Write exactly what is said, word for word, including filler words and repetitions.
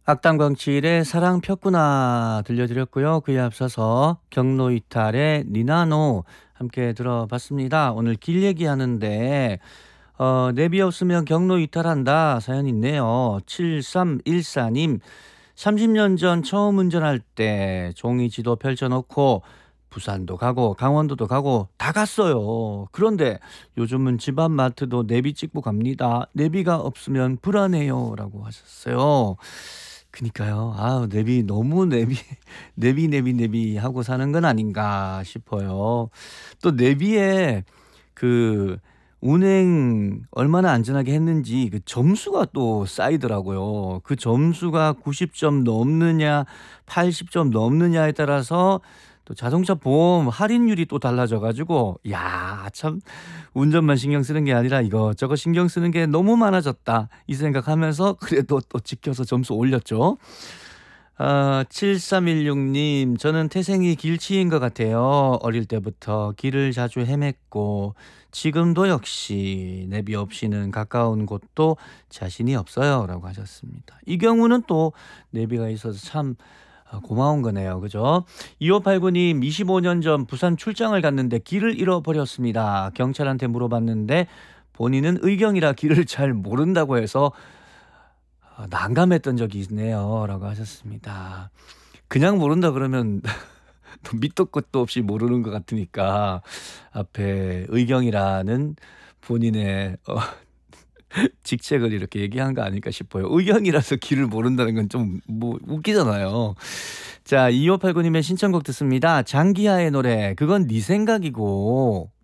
악당광칠의 사랑 폈구나 들려드렸고요. 그에 앞서서 경로이탈의 니나노 함께 들어봤습니다. 오늘 길 얘기하는데 어, 내비 없으면 경로이탈한다 사연 있네요. 칠삼일사님 삼십 년 전 처음 운전할 때 종이 지도 펼쳐놓고 부산도 가고 강원도도 가고 다 갔어요. 그런데 요즘은 집 앞 마트도 내비 찍고 갑니다. 내비가 없으면 불안해요 라고 하셨어요. 그니까요. 아, 내비 너무 내비 내비 내비 내비 하고 사는 건 아닌가 싶어요. 또 내비에 그 운행 얼마나 안전하게 했는지 그 점수가 또 쌓이더라고요. 그 점수가 구십 점 넘느냐 팔십 점 넘느냐에 따라서 또 자동차 보험 할인율이 또 달라져 가지고 야, 참 운전만 신경 쓰는 게 아니라 이것저것 신경 쓰는 게 너무 많아졌다. 이 생각하면서 그래도 또 지켜서 점수 올렸죠. 아, 칠삼일육님 저는 태생이 길치인 것 같아요. 어릴 때부터 길을 자주 헤맸고 지금도 역시 내비 없이는 가까운 곳도 자신이 없어요 라고 하셨습니다. 이 경우는 또 내비가 있어서 참 아, 고마운 거네요. 그죠? 이오팔구님 이십오 년 전 부산 출장을 갔는데 길을 잃어버렸습니다. 경찰한테 물어봤는데 본인은 의경이라 길을 잘 모른다고 해서 아, 난감했던 적이 있네요 라고 하셨습니다. 그냥 모른다 그러면 또 밑도 끝도 없이 모르는 것 같으니까 앞에 의경이라는 본인의 어, 직책을 이렇게 얘기한 거 아닐까 싶어요. 의경이라서 길을 모른다는 건 좀 뭐 웃기잖아요. 자, 이오팔구님의 신청곡 듣습니다. 장기하의 노래 그건 네 생각이고.